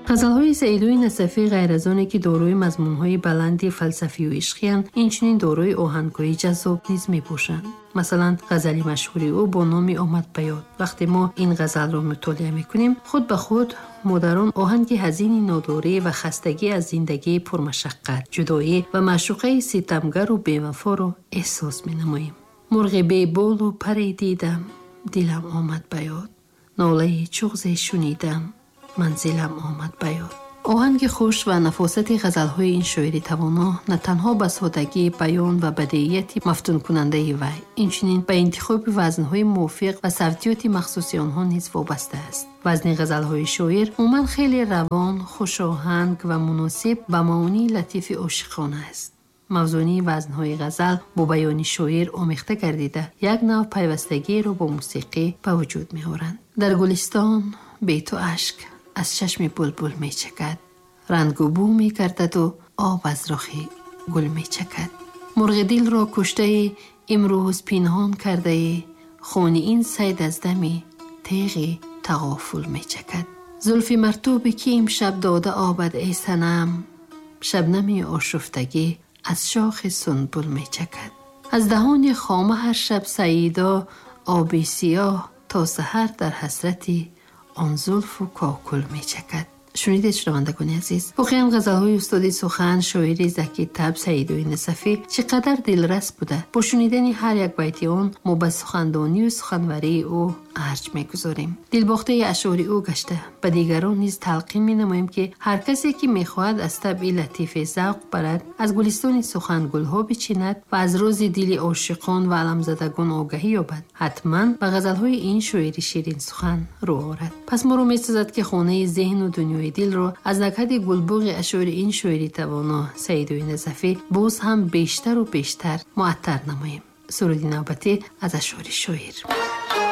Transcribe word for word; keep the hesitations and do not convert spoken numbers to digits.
ғазалҳои Саидуи Насафӣ ғайр аз оне ки дорои мазмунҳои баланди фалсафию ишқиянд, инчунин дорои оҳангҳои ҷаззоб низ мебошанд. масалан, ғазали машҳури ӯ бо номи Омад ба ёд. вақте мо ин ғазалро мутолиа мекунем, худ ба худ мо дар он оҳанги ҳазини нодорӣ ва хастагӣ аз зиндагии пурмашаққат, ҷудоӣ ва маъшуқаи ситамгару бевафоро эҳсос менамоем. мурғи беболу паре дидам, дилам омад ба ёд. нолаи чуғзе шунидам, манзилам омад ба ёд. оҳанги хуш ва нафосати ғазалҳои ин шоири тавоно на танҳо ба содагии баён ва бадеияти мафтункунандаи вай, инчунин ба интихоби вазнҳои мувофиқ ва савтиёти махсуси онҳо низ вобаста аст. вазни ғазалҳои шоир умуман хеле равон, хушоҳанг ва муносиб ба маонии латифи ошиқона аст. мавзунии вазнҳои ғазал бо баёни шоир омехта гардида, як нав пайвастагиеро бо мусиқӣ ба вуҷуд меоранд. дар гулистон бе ту ашк аз чашми булбул мечакад, рангу бу мекардаду об аз рухи гул мечакад. мурғи дилро куштаи имрӯз пинҳон кардаи, хуни ин сайд аз дами теғи тағофул мечакад. зулфи мартубе ки имшаб дода обад эй санам, шабнами ошуфтагӣ аз шохи сунбул мечакад. аз даҳони хома ҳар шаб саидо оби сиёҳ то саҳар дар ҳасрати он зулфу кокул мечакад. шунидед шунавандагони азиз, воқеан ғазалҳои устоди сухан, шоири Заки Таб Саидуи Насафӣ чӣ қадар дилрас буда. бо шунидани ҳар як байти он мо ба сухандонию суханварии ӯ арҷ мегузорем. дилбохтаи ашъори ӯ гашта ба дигарон низ талқин менамоем ки ҳар касе ки мехоҳад аз табъи латифе завқ барад, аз гулистони сухан гулҳо бичинад ва аз рози дили ошиқон ва аламзадагон огаҳӣ ёбад, ҳатман ба ғазалҳои ин шоири ширин сухан рӯ орад. пас моро месозад ки хонаи зеҳну дунёи дилро аз накҳади гулбуғи ашъори ин шоири тавоно Саидуи Насафӣ боз ҳам бештару бештар муаттар намоем. суруди навбатӣ аз ашъори шоир.